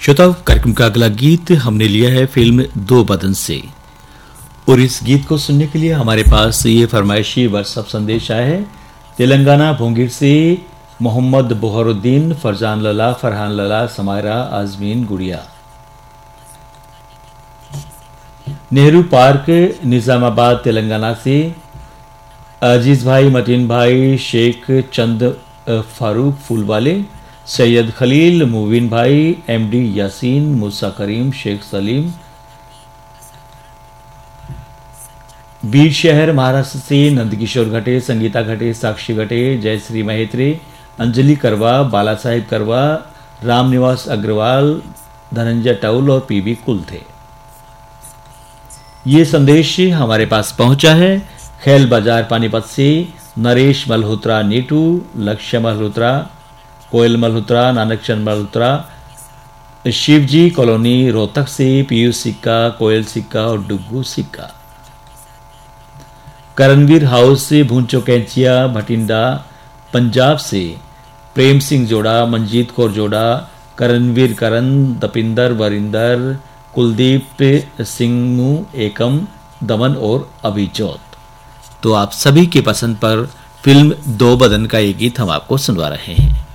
श्रोताओं, कार्यक्रम का अगला गीत हमने लिया है फिल्म दो बदन से, और इस गीत को सुनने के लिए हमारे पास ये फरमाइशी व्हाट्सएप संदेश आया है। तेलंगाना भोंगिर से मोहम्मद बुहरुद्दीन, फरजान लला, फरहान लला, समायरा, आजमीन, गुड़िया। नेहरू पार्क, निजामाबाद, तेलंगाना से अजीज भाई, मतीन भाई, शेख चंद फारूक फूलवाले, सैयद खलील, मुबीन भाई, एमडी यासीन, मूसा करीम, शेख सलीम। बीर शहर महाराष्ट्र से नंदकिशोर घटे, संगीता घटे, साक्षी घटे, जयश्री महेत्रे, अंजलि करवा, बाला साहिब करवा, रामनिवास अग्रवाल, धनंजय टाउल और पीबी कुल थे। ये संदेश हमारे पास पहुंचा है खेल बाजार पानीपत से नरेश मल्होत्रा, नीटू, लक्ष्य मल्होत्रा, कोयल मल्होत्रा, नानकचंद मल्होत्रा, शिवजी कॉलोनी रोहतक से पीयूष सिक्का, कोयल सिक्का और डुग्गू सिक्का। करणवीर हाउस से भूंचो कैंचिया, भटिंडा पंजाब से प्रेम सिंह जोड़ा, मंजीत कौर जोड़ा, करणवीर करण, दपिंदर वरिंदर, कुलदीप सिंह, एकम, दमन और अभिजोत। तो आप सभी के पसंद पर फिल्म दो बदन का ये गीत हम आपको सुनवा रहे हैं।